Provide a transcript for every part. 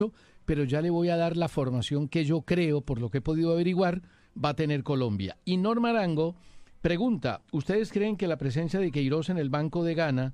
pero ya le voy a dar la formación que yo creo, por lo que he podido averiguar, va a tener Colombia. Y Norma Arango pregunta, ¿ustedes creen que la presencia de Queiroz en el banco de Ghana,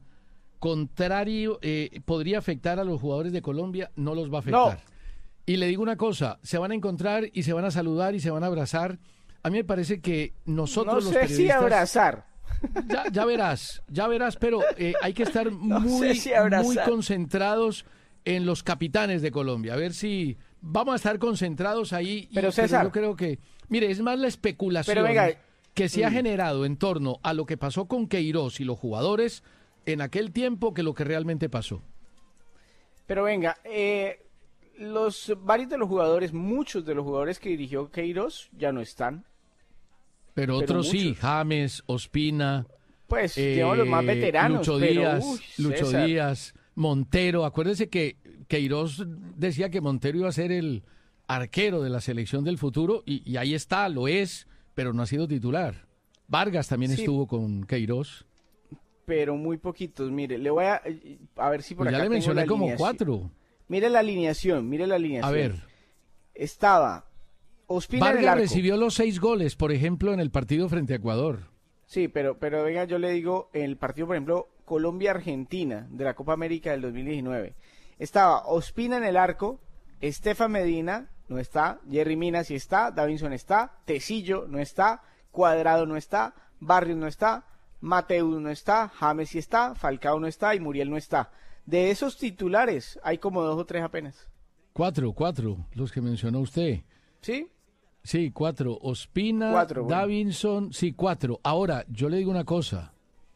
podría afectar a los jugadores de Colombia? No los va a afectar. No. Y le digo una cosa, se van a encontrar y se van a saludar y se van a abrazar. A mí me parece que nosotros No los sé periodistas... si abrazar. Ya verás, pero hay que estar muy concentrados en los capitanes de Colombia. A ver si vamos a estar concentrados ahí. Pero César, yo creo que, mire, es más la especulación pero venga, que se ha generado en torno a lo que pasó con Queiroz y los jugadores en aquel tiempo que lo que realmente pasó. Pero venga, varios de los jugadores, muchos de los jugadores que dirigió Queiroz ya no están. Pero otros muchos. sí, James, Ospina, Pues digamos los más veteranos. Lucho Díaz, Montero. Acuérdese que Queiroz decía que Montero iba a ser el arquero de la selección del futuro y ahí está, lo es, pero no ha sido titular. Vargas también estuvo con Queiroz. Pero muy poquitos. Mire, le voy a ver si por Pues acá ya le mencioné tengo la como alineación. 4. Mire la alineación. A ver. Estaba Ospina en el Vargas arco. recibió los 6 goles, por ejemplo, en el partido frente a Ecuador. Sí, pero venga, yo le digo, en el partido, por ejemplo, Colombia-Argentina de la Copa América del 2019. Estaba Ospina en el arco, Estefan Medina no está, Jerry Mina sí está, Davinson está, Tecillo no está, Cuadrado no está, Barrios no está, Mateus no está, James sí está, Falcao no está y Muriel no está. De esos titulares hay como 2 o 3 apenas. 4, los que mencionó usted. ¿Sí? Sí, 4. Ospina, 4, bueno. Davinson, sí, 4. Ahora, yo le digo una cosa.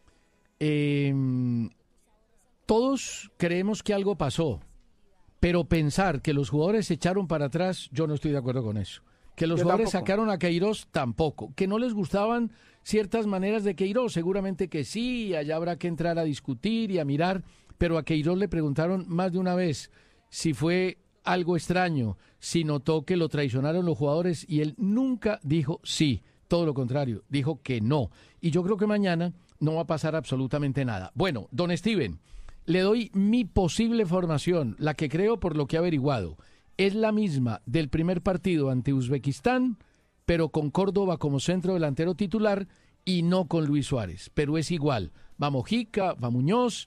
Todos creemos que algo pasó, pero pensar que los jugadores se echaron para atrás, yo no estoy de acuerdo con eso. Que los Yo jugadores tampoco. sacaron a Queiroz, tampoco. Que no les gustaban ciertas maneras de Queiroz, seguramente que sí, allá habrá que entrar a discutir y a mirar, pero a Queiroz le preguntaron más de una vez si fue algo extraño, si notó que lo traicionaron los jugadores y él nunca dijo sí, todo lo contrario, dijo que no. Y yo creo que mañana no va a pasar absolutamente nada. Bueno, don Steven, le doy mi posible formación, la que creo por lo que he averiguado. Es la misma del primer partido ante Uzbekistán, pero con Córdoba como centro delantero titular y no con Luis Suárez, pero es igual. Va Mojica, va Muñoz,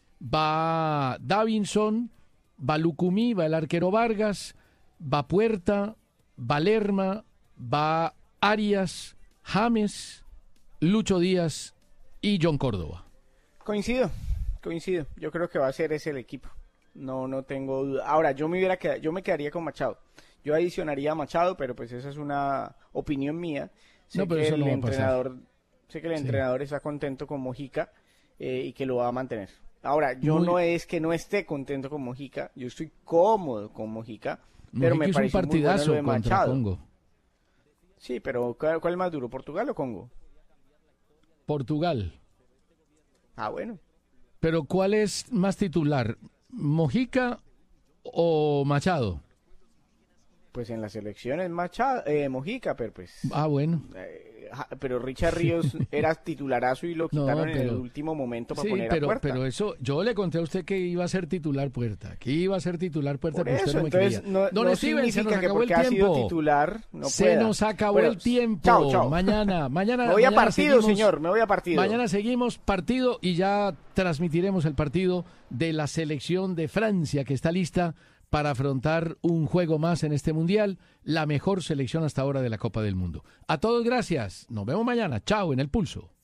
va Davinson, va Lucumí, va el arquero Vargas, va Puerta, va Lerma, va Arias, James, Lucho Díaz y John Córdoba. Coincido. Yo creo que va a ser ese el equipo. No tengo duda. Ahora, yo me quedaría con Machado. Yo adicionaría a Machado, pero pues esa es una opinión mía. No, pero eso no va a pasar. Sé que el entrenador está contento con Mojica y que lo va a mantener. Ahora, yo no es que no esté contento con Mojica, yo estoy cómodo con Mojica, pero me parece un parece muy bueno partidazo lo de contra Machado. Congo. Sí, pero ¿cuál es más duro, Portugal o Congo? Portugal. Ah, bueno. Pero ¿cuál es más titular? ¿Mojica o Machado? Pues en las elecciones Machado, Mojica, pero pues... Bueno. Pero Richard Ríos era titularazo y lo quitaron en el pero- último momento para Sí, poner a pero Puerta. eso, yo le conté a usted que iba a ser titular Puerta, Por pero usted eso, no me entonces creía. no Don Steven, se nos significa que acabó el porque ha sido tiempo. titular no Se pueda. nos acabó Bueno, el tiempo. Chao. Mañana Me voy a mañana partido, seguimos- señor, me voy a partido. Mañana seguimos partido y ya transmitiremos el partido de la selección de Francia que está lista para afrontar un juego más en este Mundial, la mejor selección hasta ahora de la Copa del Mundo. A todos gracias, nos vemos mañana, chao en el Pulso.